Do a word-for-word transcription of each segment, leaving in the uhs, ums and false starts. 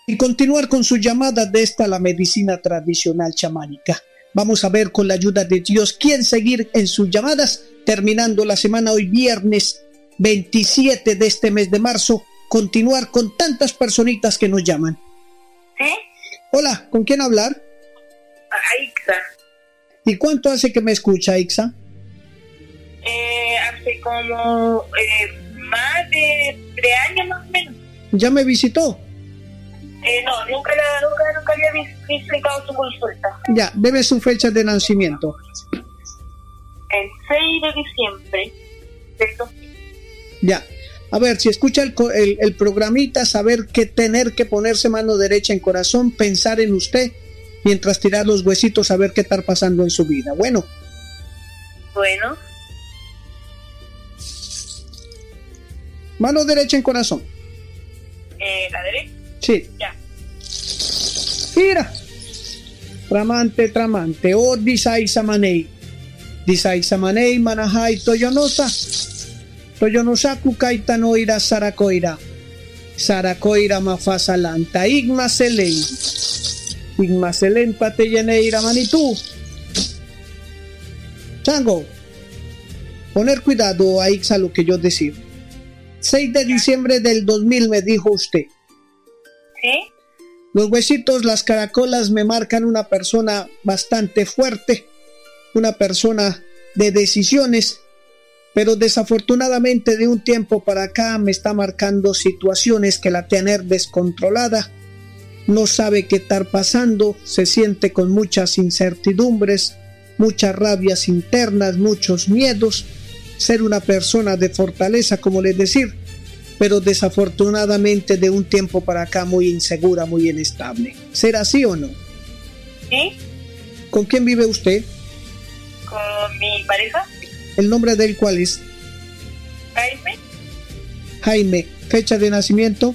Y continuar con su llamada de esta la medicina tradicional chamánica. Vamos a ver con la ayuda de Dios quién seguir en sus llamadas, terminando la semana hoy viernes veintisiete de este mes de marzo, continuar con tantas personitas que nos llaman. ¿Sí? Hola, ¿con quién hablar? A Ixa. ¿Y cuánto hace que me escucha, Ixa? Eh, hace como eh, más de tres años más o menos. ¿Ya me visitó? Eh, no, nunca, la, nunca, nunca había vis- visitado su consulta. Ya, debe su fecha de nacimiento. El seis de diciembre del dos mil. Ya, a ver, si escucha el, co- el, el programita, saber que tener que ponerse mano derecha en corazón, pensar en usted, mientras tirar los huesitos, a ver qué está pasando en su vida. Bueno. Bueno. Mano derecha en corazón. Eh, ¿La derecha? Sí. Ya. Mira. Tramante, tramante. O disay samanei. Disay samanei manahai toyonosa. Toyonosaku kaita no ira sarakoira. Sarakoira mafasalanta. Igma selei. Igma selen pateyeneira manitú. Chango. Poner cuidado a Ixa lo que yo decir. seis de diciembre del dos mil me dijo usted. ¿Sí? Los huesitos, las caracolas me marcan una persona bastante fuerte, una persona de decisiones, pero desafortunadamente de un tiempo para acá me está marcando situaciones que la tener descontrolada, no sabe qué estar pasando, se siente con muchas incertidumbres, muchas rabias internas, muchos miedos, ser una persona de fortaleza, como les decir, pero desafortunadamente de un tiempo para acá muy insegura, muy inestable. ¿Será así o no? ¿Sí? ¿Con quién vive usted? Con mi pareja, ¿El nombre de él cuál es? Jaime. Jaime. ¿Fecha de nacimiento?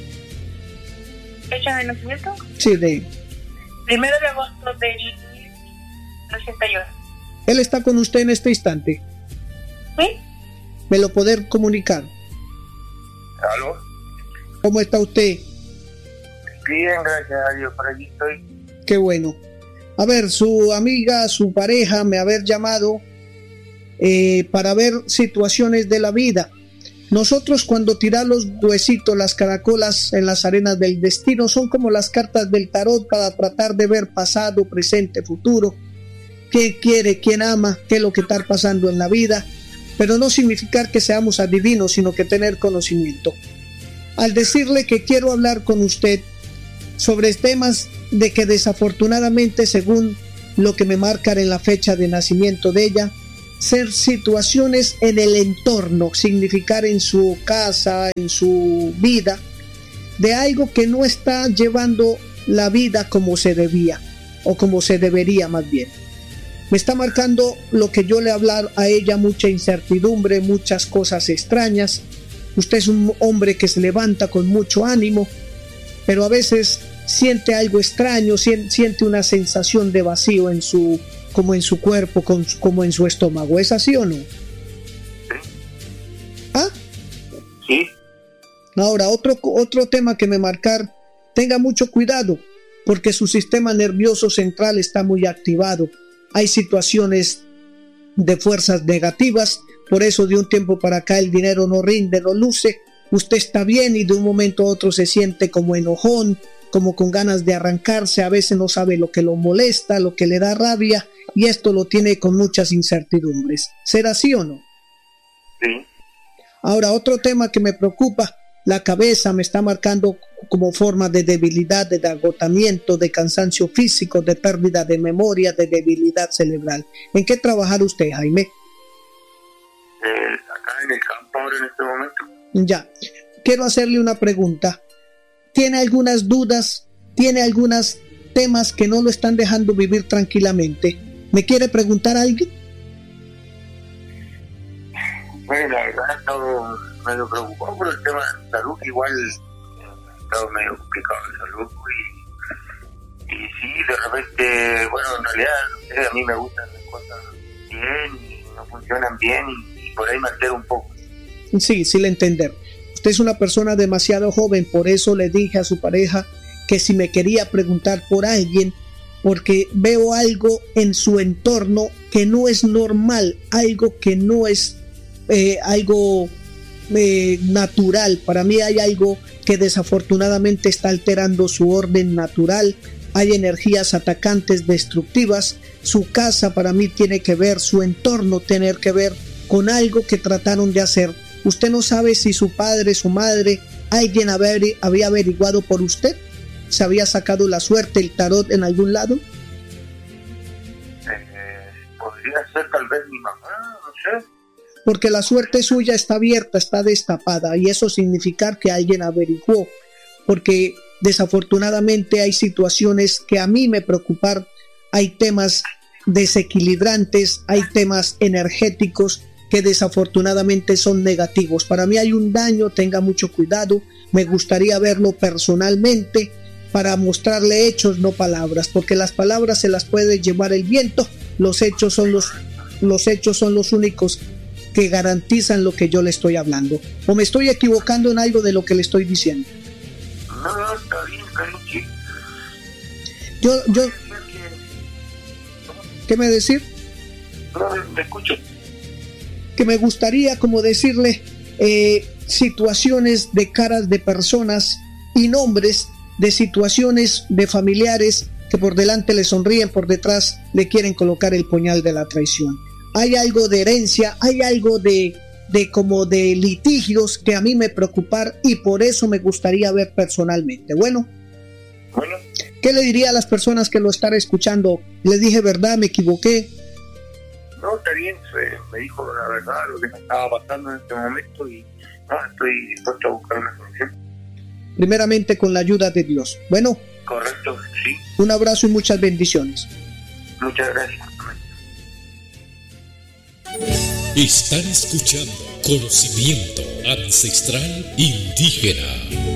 Fecha de nacimiento, Sí, de... primero de agosto del ochenta y uno. Él está con usted en este instante. ¿Sí? ¿Me lo poder comunicar? ¿Aló? ¿Cómo está usted? Bien, gracias a Dios, por allí estoy. Qué bueno. A ver, su amiga, su pareja me haber llamado eh, para ver situaciones de la vida. Nosotros cuando tirar los huesitos, las caracolas en las arenas del destino, son como las cartas del tarot para tratar de ver pasado, presente, futuro. ¿Qué quiere, quién ama, qué es lo que está pasando en la vida? Pero no significar que seamos adivinos, sino que tener conocimiento. Al decirle que quiero hablar con usted sobre temas de que desafortunadamente, según lo que me marcan en la fecha de nacimiento de ella, ser situaciones en el entorno, significar en su casa, en su vida, de algo que no está llevando la vida como se debía, o como se debería más bien. Me está marcando lo que yo le hablar a ella, mucha incertidumbre, muchas cosas extrañas. Usted es un hombre que se levanta con mucho ánimo, pero a veces siente algo extraño, siente una sensación de vacío en su, como en su cuerpo, como en su estómago. ¿Es así o no? Sí. ¿Ah? Sí. Ahora, otro, otro tema que me marcar, tenga mucho cuidado, porque su sistema nervioso central está muy activado. Hay situaciones de fuerzas negativas, por eso de un tiempo para acá el dinero no rinde, no luce, usted está bien y de un momento a otro se siente como enojón, como con ganas de arrancarse, a veces no sabe lo que lo molesta, lo que le da rabia, y esto lo tiene con muchas incertidumbres. ¿Será así o no? Sí. Ahora, otro tema que me preocupa, la cabeza me está marcando como forma de debilidad, de agotamiento, de cansancio físico, de pérdida de memoria, de debilidad cerebral. ¿En qué trabajar usted, Jaime? Eh, acá en el campo ahora en este momento. Ya. Quiero hacerle una pregunta. ¿Tiene algunas dudas? ¿Tiene algunos temas que no lo están dejando vivir tranquilamente? ¿Me quiere preguntar algo? Bueno, la verdad he estado medio preocupado por el tema de salud, igual he estado medio complicado de salud y, y sí, de repente, bueno, en realidad, no sé, a mí me gustan las cosas bien y no funcionan bien y, y por ahí me altero un poco. Sí, sí le entender. Usted es una persona demasiado joven, por eso le dije a su pareja que si me quería preguntar por alguien, porque veo algo en su entorno que no es normal, algo que no es eh, algo eh, natural. Para mí hay algo que desafortunadamente está alterando su orden natural. Hay energías atacantes, destructivas. Su casa para mí tiene que ver, su entorno tiene que ver con algo que trataron de hacer. Usted no sabe si su padre, su madre, alguien había averiguado por usted. ¿Se había sacado la suerte, el tarot en algún lado? Eh, podría ser tal vez mi mamá, no sé. Porque la suerte suya está abierta, está destapada, y eso significa que alguien averiguó. Porque desafortunadamente hay situaciones que a mí me preocupan, hay temas desequilibrantes, hay temas energéticos que desafortunadamente son negativos. Para mí hay un daño, tenga mucho cuidado, me gustaría verlo personalmente, para mostrarle hechos, no palabras, porque las palabras se las puede llevar el viento, los hechos son los, los hechos son los únicos que garantizan lo que yo le estoy hablando. ¿O me estoy equivocando en algo de lo que le estoy diciendo? No, no, está bien, está bien, sí. Yo, yo, ¿qué me decir? No, me escucho. Que me gustaría como decirle eh, situaciones de caras de personas y nombres de situaciones de familiares que por delante le sonríen, por detrás le quieren colocar el puñal de la traición. Hay algo de herencia, hay algo de, de como de litigios que a mí me preocupan y por eso me gustaría ver personalmente. Bueno, bueno. ¿Qué le diría a las personas que lo están escuchando? ¿Le dije verdad? ¿Me equivoqué? No, está bien, me dijo la verdad lo que me estaba pasando en este momento y no, estoy dispuesto a buscar una solución. Primeramente con la ayuda de Dios. Bueno. Correcto, sí. Un abrazo y muchas bendiciones. Muchas gracias. Están escuchando Conocimiento Ancestral Indígena.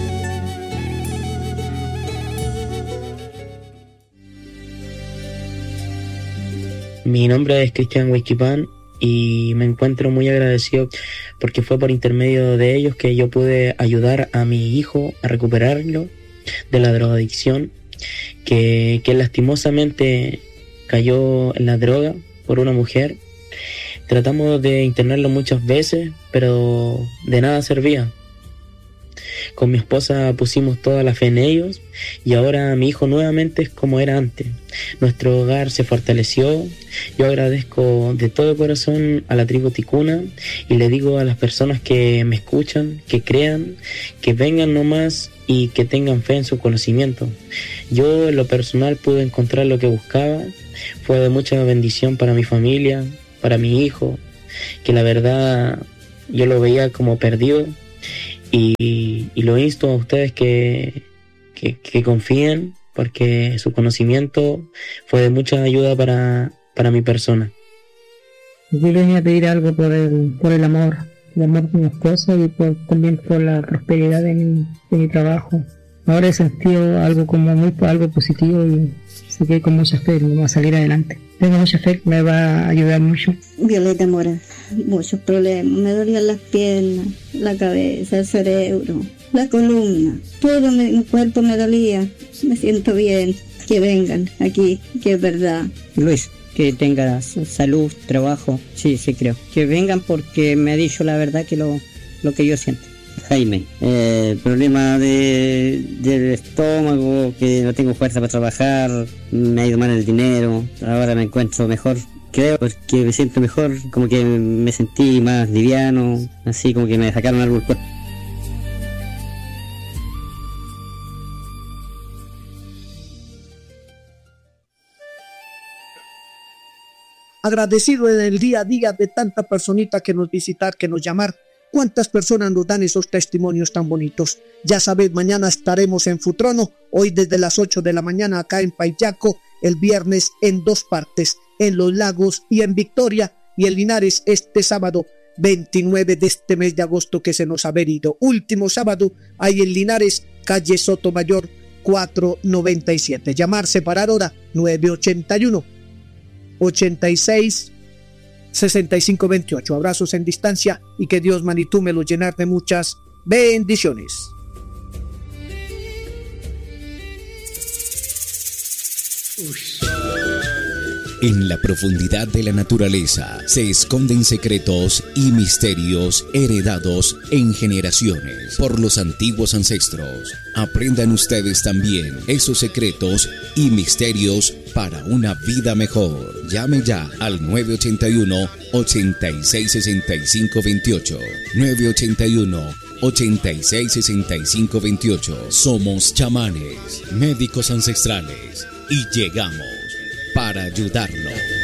Mi nombre es Cristian Huayquipán y me encuentro muy agradecido porque fue por intermedio de ellos que yo pude ayudar a mi hijo a recuperarlo de la drogadicción, que, que lastimosamente cayó en la droga por una mujer. Tratamos de internarlo muchas veces, pero de nada servía. Con mi esposa pusimos toda la fe en ellos y ahora mi hijo nuevamente es como era antes. Nuestro hogar se fortaleció. Yo agradezco de todo corazón a la tribu ticuna y le digo a las personas que me escuchan, que crean, que vengan nomás y que tengan fe en su conocimiento. Yo en lo personal pude encontrar lo que buscaba. Fue de mucha bendición para mi familia, para mi hijo, que la verdad yo lo veía como perdido. Y, y lo insto a ustedes que, que, que confíen, porque su conocimiento fue de mucha ayuda para, para mi persona. Yo le venía a pedir algo por el, por el amor, el amor de mi esposa y por, también por la prosperidad de mi, de mi trabajo. Ahora he sentido algo como muy algo positivo y sé que con mucha fe me va a salir adelante. Tengo mucha fe, me va a ayudar mucho. Violeta Mora, muchos problemas, me dolían las piernas, la cabeza, el cerebro, la columna, todo mi, mi cuerpo me dolía, me siento bien, que vengan aquí, que es verdad. Luis, que tenga salud, trabajo, sí, sí creo, que vengan porque me ha dicho la verdad que lo, lo que yo siento. Jaime, eh, problema de, del estómago, que no tengo fuerza para trabajar, me ha ido mal el dinero, ahora me encuentro mejor, creo que me siento mejor, como que me sentí más liviano, así como que me sacaron algo del cuerpo. Agradecido en el día a día de tanta personita que nos visitar, que nos llamar. ¿Cuántas personas nos dan esos testimonios tan bonitos? Ya sabéis, mañana estaremos en Futrono, hoy desde las ocho de la mañana acá en Payaco, el viernes en dos partes, en Los Lagos y en Victoria, y en Linares este sábado veintinueve de este mes de agosto que se nos ha venido. Último sábado, ahí en Linares, calle Sotomayor cuatrocientos noventa y siete. Llamar, separar hora nueve ochenta y uno, ochenta y seis, sesenta y cinco veintiocho. Abrazos en distancia y que Dios, Manitú, me lo llenar de muchas bendiciones. En la profundidad de la naturaleza se esconden secretos y misterios heredados en generaciones por los antiguos ancestros. Aprendan ustedes también esos secretos y misterios para una vida mejor. Llame ya al nueve ochenta y uno, ochenta y seis, sesenta y cinco veintiocho. nueve ochenta y uno, ochenta y seis, sesenta y cinco veintiocho. Somos chamanes, médicos ancestrales y llegamos para ayudarlo.